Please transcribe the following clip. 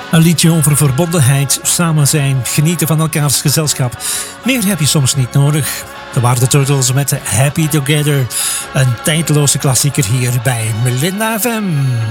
Een liedje over verbondenheid, samen zijn, genieten van elkaars gezelschap. Meer heb je soms niet nodig. De waren de Turtles met Happy Together. Een tijdloze klassieker hier bij Melinda FM.